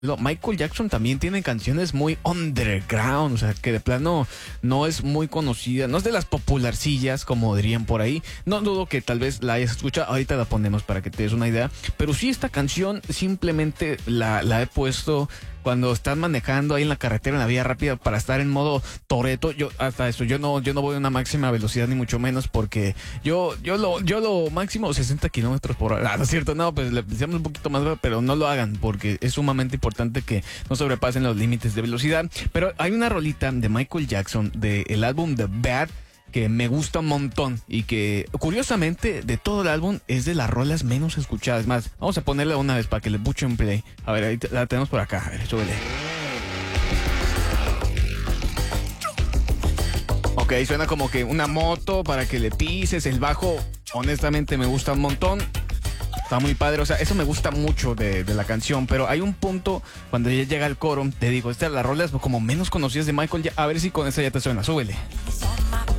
Michael Jackson también tiene canciones muy underground, o sea, que de plano no es muy conocida, no es de las popularcillas, como dirían por ahí. No dudo que tal vez la hayas escuchado, ahorita la ponemos para que te des una idea. Pero sí, esta canción simplemente la he puesto cuando estás manejando ahí en la carretera, en la vía rápida, para estar en modo Toretto. Yo hasta eso, yo no voy a una máxima velocidad ni mucho menos, porque yo lo máximo 60 kilómetros por hora. No es cierto, no, pues le decíamos un poquito más, pero no lo hagan, porque es sumamente importante que no sobrepasen los límites de velocidad. Pero hay una rolita de Michael Jackson del álbum The Bad que me gusta un montón y que curiosamente de todo el álbum es de las rolas menos escuchadas. Más, vamos a ponerla una vez para que le puchen play. A ver, ahí la tenemos por acá. A ver, súbele. Ok, suena como que una moto para que le pises. El bajo, honestamente, me gusta un montón. Está muy padre, o sea, eso me gusta mucho de la canción, pero hay un punto cuando ya llega el coro, te digo, esta es las rolas como menos conocidas de Michael, a ver si con esa ya te suena, súbele.